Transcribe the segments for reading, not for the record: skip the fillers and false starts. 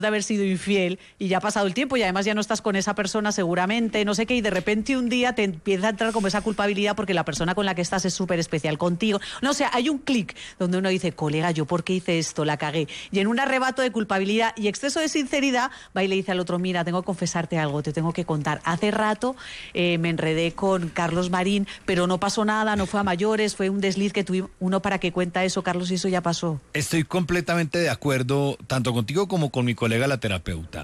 de haber sido infiel y ya ha pasado el tiempo y además ya no estás con esa persona seguramente, no sé qué, y de repente un día te empieza a entrar como esa culpabilidad porque la persona con la que estás es súper especial contigo. No, o sea, hay un clic donde uno dice, colega, ¿yo por qué hice esto? La cagué. Y en un arrebato de culpabilidad y exceso de sinceridad va y le dice al otro, mira, tengo que confesarte algo, te tengo que contar. Hace rato me enredé con Carlos Marín, pero no pasó nada, no fue a mayores, fue un desliz que tuvimos. Uno para que cuenta eso, Carlos, y eso ya pasó. Estoy completamente de acuerdo, tanto contigo como con mi colega la terapeuta.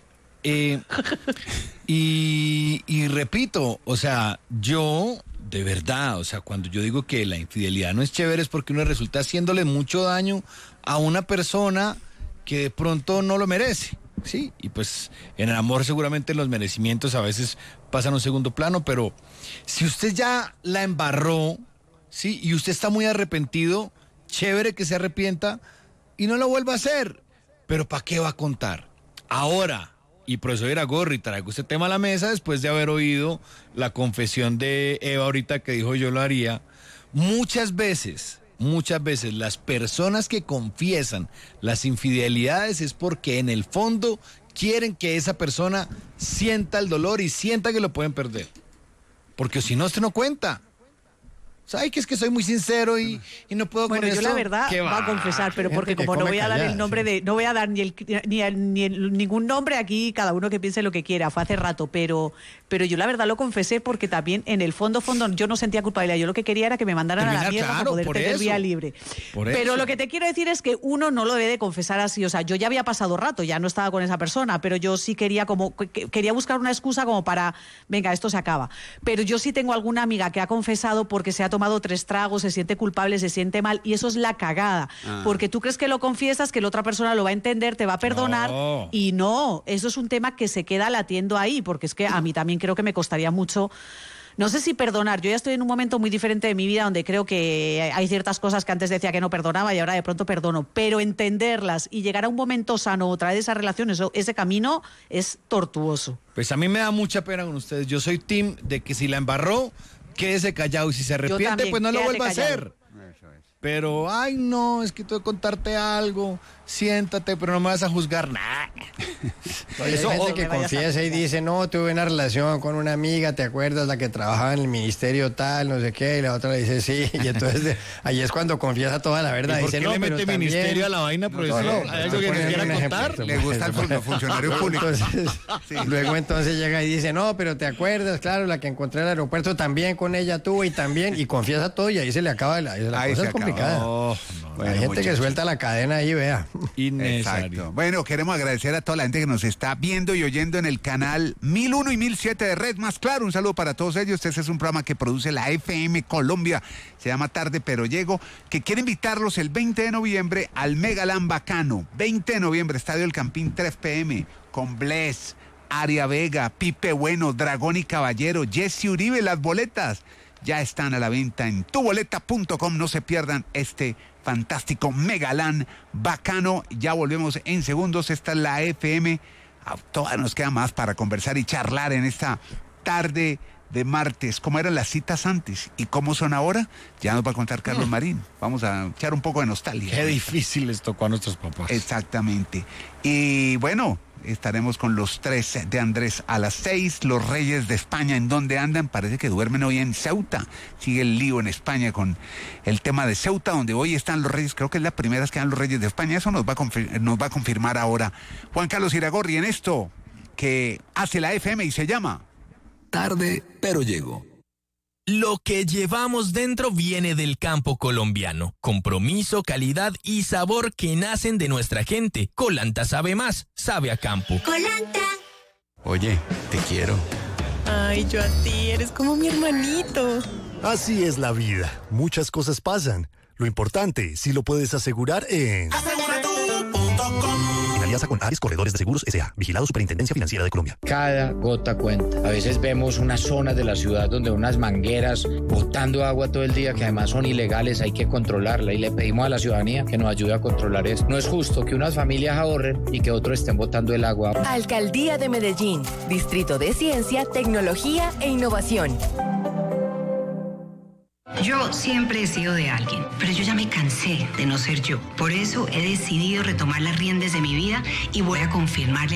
Y repito, o sea, yo, de verdad, o sea, cuando yo digo que la infidelidad no es chévere es porque uno resulta haciéndole mucho daño a una persona que de pronto no lo merece, ¿sí? Y pues en el amor seguramente los merecimientos a veces pasan a un segundo plano, pero si usted ya la embarró, ¿sí? Y usted está muy arrepentido, chévere que se arrepienta y no lo vuelva a hacer, pero ¿para qué va a contar? Ahora, y profesor Iragorri, traigo este tema a la mesa después de haber oído la confesión de Eva ahorita que dijo yo lo haría. Muchas veces las personas que confiesan las infidelidades es porque en el fondo quieren que esa persona sienta el dolor y sienta que lo pueden perder. Porque si no, usted no cuenta. ¿Sabes que es que soy muy sincero y no puedo con eso? Bueno, yo la verdad voy a confesar, pero porque como no voy a dar el nombre de, no voy a dar ningún nombre aquí, cada uno que piense lo que quiera, fue hace rato, pero yo la verdad lo confesé porque también en el fondo yo no sentía culpabilidad, yo lo que quería era que me mandaran a la mierda para poder tener vía libre. Pero lo que te quiero decir es que uno no lo debe de confesar así, o sea, yo ya había pasado rato, ya no estaba con esa persona, pero yo sí quería buscar una excusa como para, venga, esto se acaba. Pero yo sí tengo alguna amiga que ha confesado porque se ha tomado 3 tragos, se siente culpable, se siente mal, y eso es la cagada, porque tú crees que lo confiesas, que la otra persona lo va a entender, te va a perdonar, y no, eso es un tema que se queda latiendo ahí, porque es que a mí también creo que me costaría mucho, no sé si perdonar, yo ya estoy en un momento muy diferente de mi vida donde creo que hay ciertas cosas que antes decía que no perdonaba y ahora de pronto perdono, pero entenderlas y llegar a un momento sano otra vez esa relación, ese camino es tortuoso. Pues a mí me da mucha pena con ustedes, yo soy team de que si la embarró, quédese callado y si se arrepiente, también, pues no lo vuelva a hacer. Eso es. Pero, ay no, es que tengo que contarte algo, siéntate, pero no me vas a juzgar nada. Hay gente que confiesa y dice, no, tuve una relación con una amiga, ¿te acuerdas? La que trabajaba en el ministerio tal, no sé qué, y la otra le dice sí, y entonces ahí es cuando confiesa toda la verdad. ¿Y por dice, qué no, le mete pero ministerio también... a la vaina, profesor? ¿Hay algo que nos quiera contar? Le gusta el funcionario público. Entonces, sí. Luego entonces llega y dice, no, pero ¿te acuerdas? Claro, la que encontré en el aeropuerto también con ella tuve y también, y confiesa todo y ahí se le acaba la cosa es complicada. Hay gente que suelta la cadena ahí, vea. Exacto. Bueno, queremos agradecer a toda la gente que nos está viendo y oyendo en el canal 1001 y 1007 de Red Más Claro. Un saludo para todos ellos. Este es un programa que produce la FM Colombia. Se llama Tarde Pero Llego, que quiere invitarlos el 20 de noviembre al Megalán Bacano. 20 de noviembre, Estadio El Campín, 3 p.m. con Bless, Aria Vega, Pipe Bueno, Dragón y Caballero, Jesse Uribe. Las boletas ya están a la venta en tuboleta.com. No se pierdan este fantástico Megalán Bacano. Ya volvemos en segundos. Esta es la FM. Todavía nos queda más para conversar y charlar en esta tarde de martes. ¿Cómo eran las citas antes y cómo son ahora? Ya nos va a contar Carlos Marín. Vamos a echar un poco de nostalgia. Qué difícil les tocó a nuestros papás. Exactamente. Y bueno, estaremos con los 3 de Andrés a las 6. Los Reyes de España, ¿en dónde andan? Parece que duermen hoy en Ceuta. Sigue el lío en España con el tema de Ceuta, donde hoy están los Reyes. Creo que es la primera vez que dan los Reyes de España. Eso nos va a confirmar ahora Juan Carlos Iragorri en esto que hace la FM y se llama Tarde Pero Llego. Lo que llevamos dentro viene del campo colombiano. Compromiso, calidad y sabor que nacen de nuestra gente. Colanta sabe más, sabe a campo. Colanta. Oye, te quiero. Ay, yo a ti, eres como mi hermanito. Así es la vida. Muchas cosas pasan. Lo importante, si lo puedes asegurar en... Aseguratu.com. En alianza con Ares Corredores de Seguros S.A. Vigilado Superintendencia Financiera de Colombia. Cada gota cuenta. A veces vemos unas zonas de la ciudad donde unas mangueras botando agua todo el día que además son ilegales, hay que controlarla y le pedimos a la ciudadanía que nos ayude a controlar eso. No es justo que unas familias ahorren y que otros estén botando el agua. Alcaldía de Medellín, Distrito de Ciencia, Tecnología e Innovación. Yo siempre he sido de alguien, pero yo ya me cansé de no ser yo. Por eso he decidido retomar las riendas de mi vida y voy a confirmarle